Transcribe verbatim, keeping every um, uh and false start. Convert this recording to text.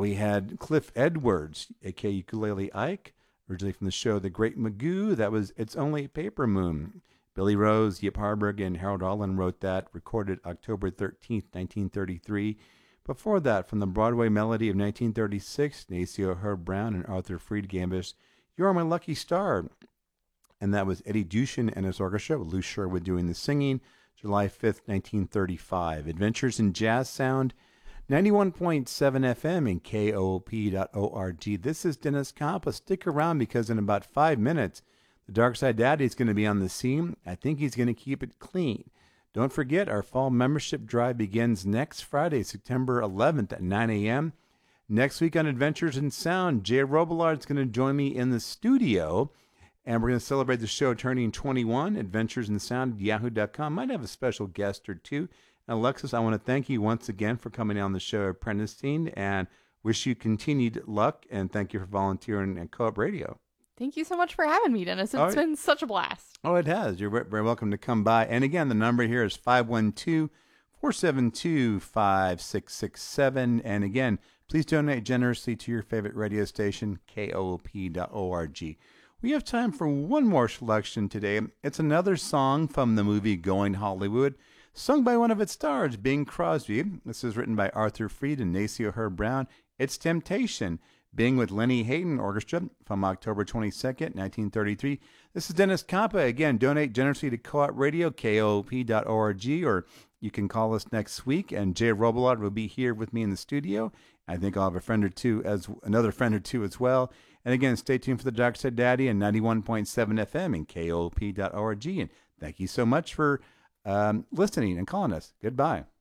we had Cliff Edwards, aka Ukulele Ike, originally from the show The Great Magoo. That was It's Only Paper Moon. Billy Rose, Yip Harburg, and Harold Arlen wrote that, recorded October thirteenth, nineteen thirty-three. Before that, from the Broadway melody of nineteen thirty-six, Nacio Herb Brown and Arthur Freed Gambus, You're My Lucky Star. And that was Eddie Duchin and his orchestra, with Lou Sherwood doing the singing, July fifth, nineteen thirty-five. Adventures in Jazz Sound, ninety-one point seven F M and K O O P dot org. This is Dennis Campa. Stick around because in about five minutes, the Dark Side Daddy is going to be on the scene. I think he's going to keep it clean. Don't forget, our fall membership drive begins next Friday, September eleventh at nine a.m. Next week on Adventures in Sound, Jay Robillard is going to join me in the studio, and we're going to celebrate the show turning twenty-one. Adventures in Sound at yahoo dot com. Might have a special guest or two. And Alexis, I want to thank you once again for coming on the show, Apprenticing, and wish you continued luck, and thank you for volunteering at Co-op Radio. Thank you so much for having me, Dennis. It's right. been such a blast. Oh, it has. You're very welcome to come by. And again, the number here is five one two, four seven two, five six six seven. And again, please donate generously to your favorite radio station, K O O P dot org. We have time for one more selection today. It's another song from the movie Going Hollywood, sung by one of its stars, Bing Crosby. This is written by Arthur Freed and Nacio Herb Brown. It's Temptation. Bing with Lenny Hayden Orchestra from October twenty-second, nineteen thirty-three. This is Dennis Campa. Again, donate generously to Co-op Radio, K O O P dot org, or you can call us next week, and Jay Robillard will be here with me in the studio. I think I'll have a friend or two, as another friend or two as well. And again, stay tuned for the Dark Side Daddy and ninety-one point seven F M and K O O P dot org. And thank you so much for um, listening and calling us. Goodbye.